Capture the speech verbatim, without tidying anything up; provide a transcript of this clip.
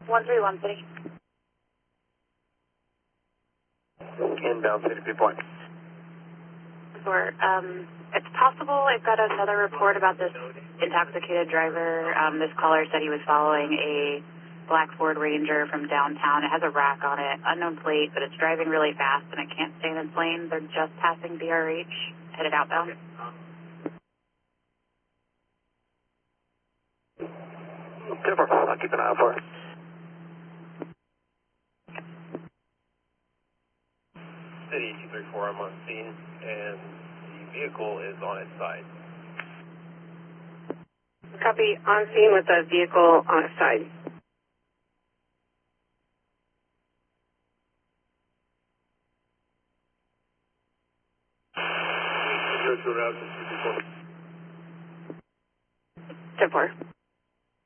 one three one city. Inbound city, good point. Sure. Um, it's possible I've got another report about this intoxicated driver. Um, this caller said he was following a black Ford Ranger from downtown. It has a rack on it, unknown plate, but it's driving really fast and it can't stay in its lane. They're just passing B R H, headed outbound. Super, I'll keep an eye out for it. City two three four, I'm on scene, and the vehicle is on its side. Copy, on scene with the vehicle on its side. ten four.